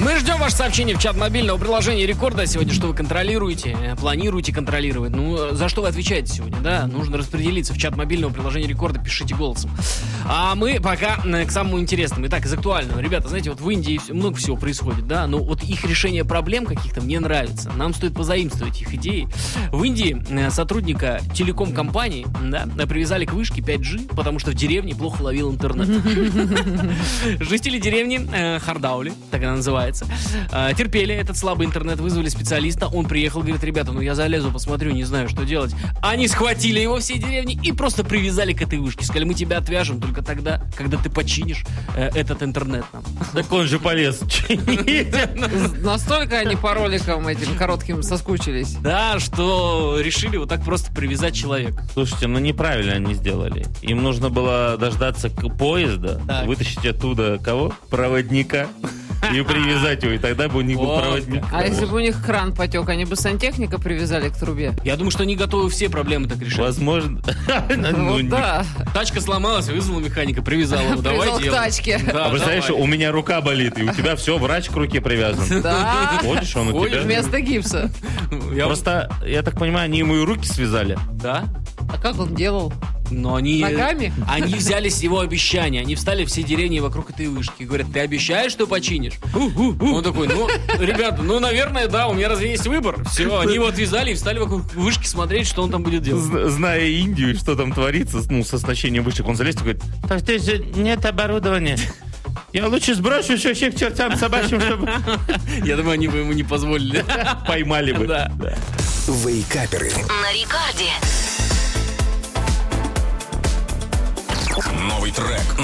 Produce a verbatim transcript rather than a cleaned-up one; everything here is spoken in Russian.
Мы ждем ваше сообщение в чат мобильного приложения Рекорда сегодня, что вы контролируете, планируете контролировать. Ну, за что вы отвечаете сегодня, да? Нужно распределиться в чат мобильного приложения Рекорда, пишите голосом. А мы пока к самому интересному. Итак, из актуального. Ребята, знаете, вот в Индии много всего происходит, да? Но вот их решение проблем каких-то мне нравится. Нам стоит позаимствовать их идеи. В Индии сотрудника телеком-компании, да, привязали к вышке пять джи, потому что в деревне плохо ловил интернет. Жители деревни Хардаули, так она называется, терпели этот слабый интернет, вызвали специалиста, он приехал, говорит: ребята, ну я залезу, посмотрю, не знаю, что делать. Они схватили его всей деревни и просто привязали к этой вышке. Сказали: мы тебя отвяжем только тогда, когда ты починишь э, этот интернет нам. Так он же полез чинить. Настолько они по роликам этим коротким соскучились. Да, что решили вот так просто привязать человека. Слушайте, ну неправильно они сделали. Им нужно было дождаться поезда, так. вытащить оттуда кого? Проводника. И привязать его, и тогда бы у них был Вот. проводник. А если бы у них кран потек, они бы сантехника привязали к трубе? Я думаю, что они готовы все проблемы так решать. Возможно. Ну, Вот не- да. Тачка сломалась, вызвала механика, привязала его. Давай Привязал к делай. тачке. Да, А представляешь, давай. у меня рука болит, и у тебя все, врач к руке привязан. Да. Ходишь, он у Ходишь, тебя. Вместо гипса. Я- Просто, я так понимаю, они ему и руки связали. Да? А как он делал? Но они... Ногами? Они взяли с его обещания. Они встали все деревни вокруг этой вышки. И говорят: ты обещаешь, что починишь? Он такой: ну, ребята, ну, наверное, да, у меня разве есть выбор? Все, они его отвязали и встали вокруг вышки смотреть, что он там будет делать. З- Зная Индию, и что там творится, ну, с оснащением вышек, он залезет и говорит: так здесь же нет оборудования. Я лучше сброшу вообще к чертям собачьим, чтобы Я думаю, они бы ему не позволили. поймали бы. Да. Вейкаперы. На рекорде. Новый трек